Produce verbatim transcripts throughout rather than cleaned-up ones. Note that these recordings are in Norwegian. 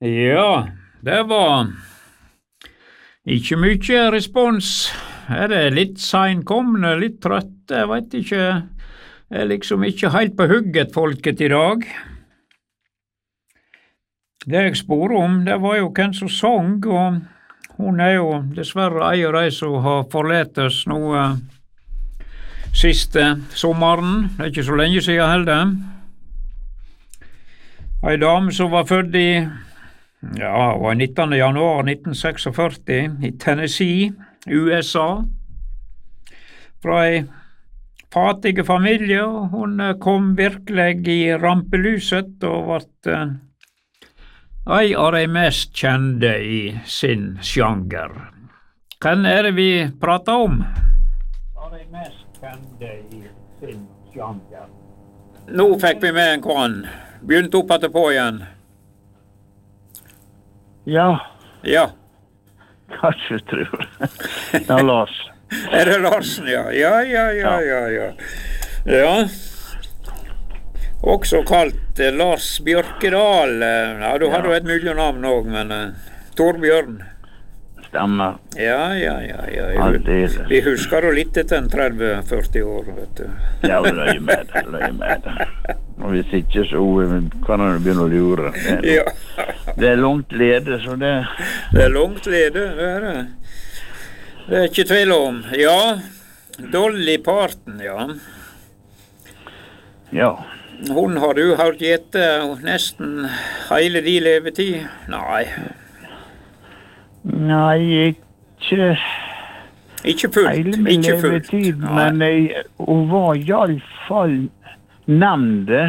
Ja, det var ikke mye respons. Er det litt seinkomne, litt trøtte, jeg vet ikke. Jeg er liksom ikke helt på hugget folket i dag. Det jeg spor om, det var jo hvem som sang, og hun er jo dessverre ei av de som har forlatt oss nå eh, siste sommeren. Det er ikke så lenge siden heller. Ei dame som var født i Ja, det var nittende januar nitten førtiseks i Tennessee, U S A, fra ei fattig familie, og hun kom virkelig i rampelyset og ble eh, ei av de mest kjente i sin sjanger. Hvem er det vi prater om? Av de mest kjente i sin sjanger. Nå fikk vi med en kvann. Begynte opp etter på igjen. Ja, Ja, kanskje tror det er Lars. er det Larsen, ja? Ja, ja, ja, ja, ja. Ja. Også kalt eh, Lars Bjørkedal. Eh, Ja, du hadde jo et mulig navn òg, men eh, Torbjørn. Stemmer. Ja, ja, ja, ja. Jeg, Aldeles. vi husker jo litt etter en tretti førti år, vet du. Ja, løy med det, løy med det. Og hvis ikke så eh, kan han jo begynne å lure. Det er, Ja, det er langt lede, så det... det er langt lede, det er det. Det er ikke tvil om. Ja, Dolly Parton, ja. Ja, Hun har du hørt gjette nesten hele de levetid? Nei, nei, ikke ikke fullt. hele min Ikke fullt. levetid, Nei. men jeg, hun var i alle fall nevnte.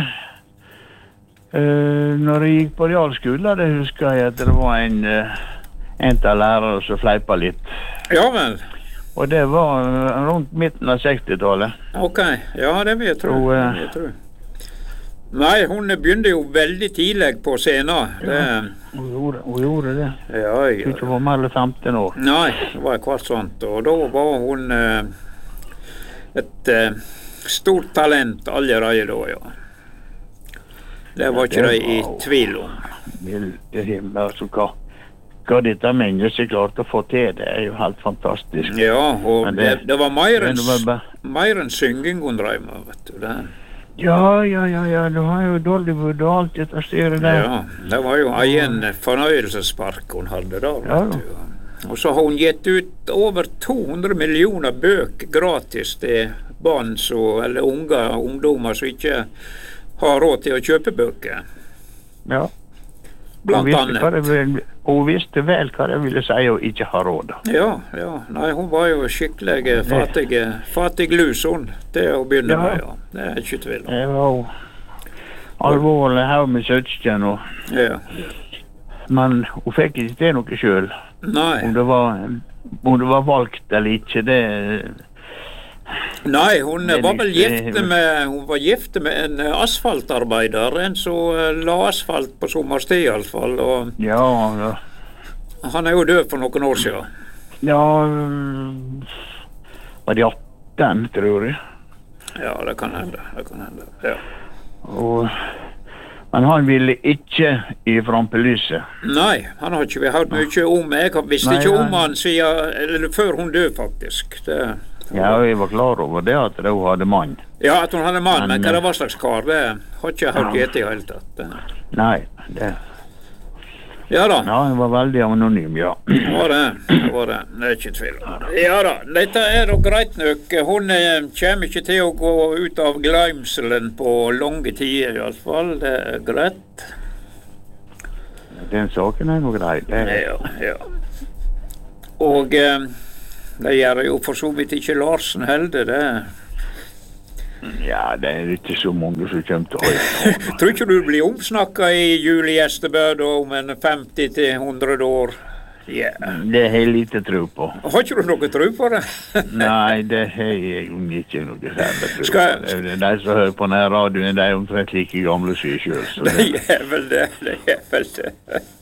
Uh, når jeg gikk på realskole, det husker jeg at det var en, uh, en av lærere som fleipa litt. Ja vel. Og det var uh, rundt midten av sekstitallet. Ok, ja det vil jeg tro. Og, eh, Det vil jeg tro. Nei, hun begynte jo veldig tidlig på scenen. Det, Hun gjorde, hun gjorde det. ja, Jeg ja. tror ikke hun var mer enn femten år. Nei, det var kvart sånt. Og da var hun eh, et eh, stort talent allerede da, ja. Det var ikke de i tvil om. Milde himmel, altså hva, hva dette mennesket klarte å få til, det er jo helt fantastisk. Ja, og Men det, det- det var mer enn Det var bare- mer enn synging hun drev med, vet du. Det. Ja, ja, ja, ja, du har jo Dollywood og alt dette styret der. Ja, det var jo egen fornøyelsespark hun hadde da, Ja. vet du. Og så har hun gitt ut over to hundre millioner bøker gratis til barn så, eller unge ungdommer som ikke har råd til å kjøpe bøker, Ja. Hun blant visste, hva det annet. vil, hun visste vel hva det ville si å ikke ha råd. Ja, ja. Nei, hun var jo skikkelig fattig, fattig lus, hun, til å begynne Ja. med, ja. Det er ikke tvil om. Det var jo alvorlig haug med søsken, og- Ja. men hun fikk ikke til noe sjøl. Nei. Om det var, om det var valgt eller ikke, det Nei, hun Det er var vel litt, gift eh, med, hun var gift med en eh, asfaltarbeider, en som eh, la asfalt på sommerstid i alle fall, og Ja, ja. han er jo død for noen år siden. Ja, mm, var de atten, tror jeg. Ja, det kan hende, det kan hende, ja. Og, men han ville ikke i rampelyset. Nei, han har ikke vi hørt mye om, jeg har- visste Nei, ikke om nei. han siden, eller før hun død faktisk. Det, Ja, og jeg var klar over det at hun hadde mann. ja, at hun hadde mann, men Men, hva det var slags kar, det har ikke jeg hørt Ja. gjette i hele tatt. Det- Nei, det, Ja da. ja, han var veldig anonym, ja. Det var det, det var det. Det er ikke tvil om. Ja da, dette er da greit nok. Hun eh, kommer ikke til å gå ut av glemselen på lange tider i alle fall. Det er greit. Den saken er noe grei. Det, Ja, ja. Og eh, det gjør jo for så vidt ikke Larsen heller, det. ja, det er ikke så mange som kommer til å høre. Tror ikke du blir omsnakka i julegjestebød om en femti til hundre år? Ja. Det har jeg lite tro på. Har ikke du noe tro på det? Nei, det har jeg jo ikke noe særlig tro på. Skal- Det er De som hører på denne radioen, de er omtrent like gamle som jeg sjøl. Det er vel det, det er vel det.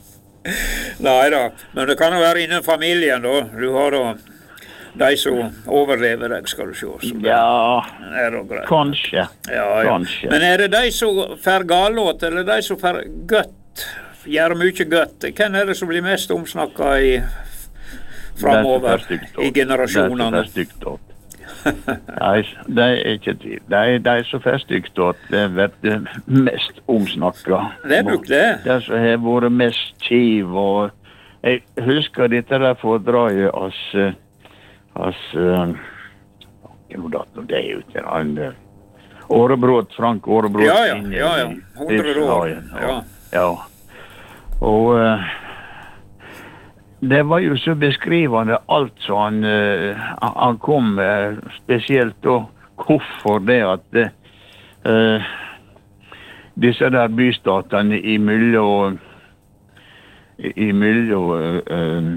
Nei da, men det kan jo være innen familien da. Du har da de som overlever deg, skal du se. Så det Ja, er da greit. kanskje. Ja, ja. Kanskje. Men er det de som får galåt, eller de som får godt gjør mye godt. Hvem er det som blir mest omsnakka i framover i generasjonene? Det er så stygt åt. Nei, det er ikke tvil. Det er, det er så stygt åt det blir mest omsnakka. Det er nok det. Det som har vært mest kiv, og jeg husker dette der foredraget oss, oss, hva datt nå det ut, han, Årebrot, Frank Årebrot. Ja, ja, ja, ja, hundre år, ja. Ja, og uh, det var jo så beskrivende alt som han, uh, han kom med, spesielt da, hvorfor det at uh, disse der bystatene i mellom i mellom uh,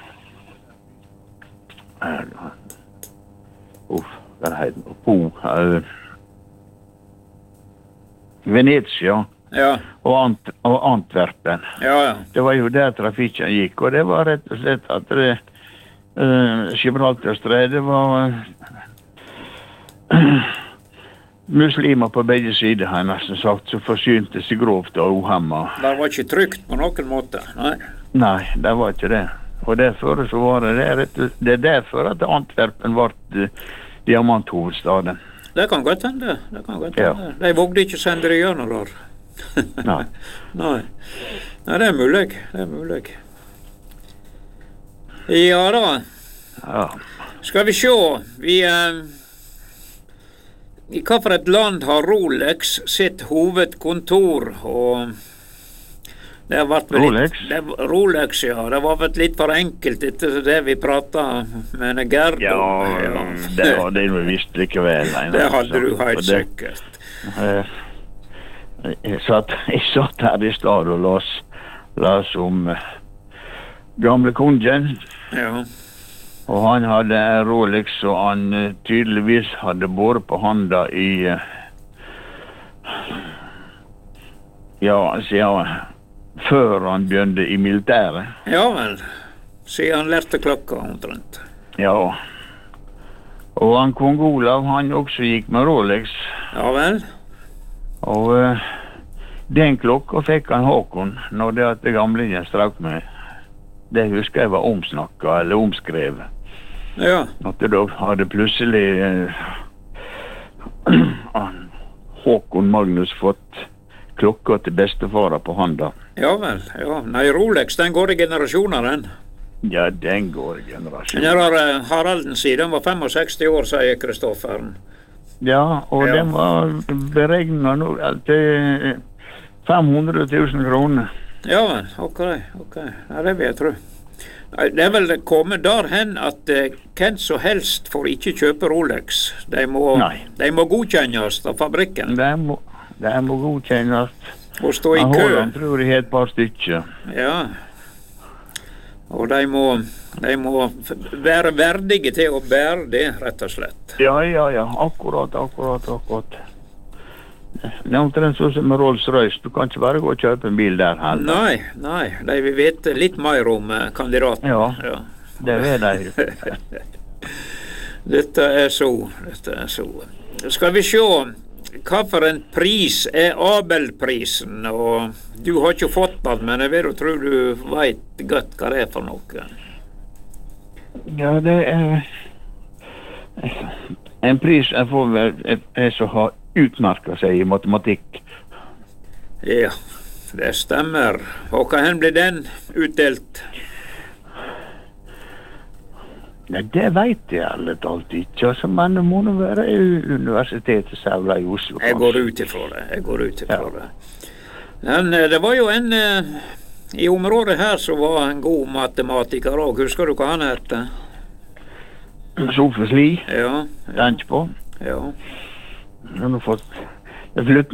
uh, uff, hva heter det? Po, uh, Venezia. Ja. Og, Ant og Antwerpen. Ja, ja. Det var jo der trafikken gikk, og det var rett og slett at det, uh, Gibraltarstrædet var uh, muslimer på begge sider, har jeg nesten sagt, som forsynte seg grovt og uhemmet. Det var ikke trygt på noen måte, nei. Nei, det var ikke det. Og derfor så var det det, rett og, det er derfor at Antwerpen ble uh, diamanthovedstaden. Det kan godt hende, det kan godt Ja. hende. De vågde ikke sende det gjennom der. Nei. Nei. Nei, det er mulig, det er mulig. Ja da, Ja. skal vi se, vi, eh, i hva for et land har Rolex sitt hovedkontor, og det har vært vel Rolex? Litt, det, Rolex, ja, det var vel litt for enkelt etter det vi pratet med Gerd om. Ja, det hadde jeg visst likevel. Det hadde du helt Og det- sikkert. Eh, Jeg satt, jeg satt her i stad og las, las om eh, gamle kongen, Ja, og han hadde en Rolex, og han eh, tydeligvis hadde båret på handa i eh, ja, siden før han begynte i militæret. ja vel, siden han lærte klokka omtrent. Ja, og han kong Olav, han også gikk med Rolex, Ja vel, og eh, den klokka fikk han Håkon når det at det gamlingen strakk med. Det husker jeg var omsnakka eller omskrevet. ja, At det da hadde plutselig eh, han, Håkon Magnus fått klokka til bestefara på handa. ja vel, ja. Nei, Rolex, den går i generasjoner, den. Ja, den går i Den generasjon. der eh, Haralden siden var sekstifem år, sier Kristofferen. Ja, og Ja. den var beregnet nå til fem hundre tusen kroner. Ja vel, ok, ok. Ja, det vil jeg tro. Nei, det er vel kommet der hen at eh, hvem som helst får ikke kjøpe Rolex. De må, Nei. de må godkjennes av fabrikken Det må, det må godkjennes. og stå i Han kø. Håland tror jeg har et par stykker. Ja. Og de må, de må f- være verdige til å bære det, rett og slett. Ja, ja, ja. Akkurat, akkurat, akkurat. Det er omtrent sånn som med Rolls-Royce. Du kan ikke bare gå og kjøpe en bil der heller. Nei, nei, de vil vite litt mer om eh, kandidaten. Ja. Ja. Det vet jeg jo. Dette er så, dette er så. Skal vi se, hva for en pris er Abelprisen? Og du har ikke fått den, men jeg vet og tror du vet godt hva det er for noe. Ja, det er en pris jeg får vel er som har utmerket seg i matematikk. Ja, det stemmer. Og hva hen blir den utdelt? Ja, det vet jeg ærlig talt ikke, altså, men det må nå være i Universitetet Saula i Oslo. Jeg kanskje. går ut ifra det, jeg går ut ifra Ja. det. Men eh, det var jo en eh, i området her som var en god matematiker òg. Husker du hva han het? Sofus Lie, Ja, tenk på. ja. Han har fått det flytt